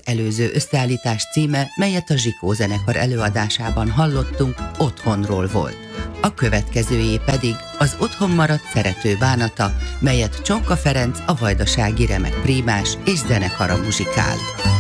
előző összeállítás címe, melyet a Zsikó zenekar előadásában hallottunk, Otthonról volt. A következőjé pedig az Otthon maradt szerető bánata, melyet Csonka Ferenc, a vajdasági remek prímás és zenekara muzsikál.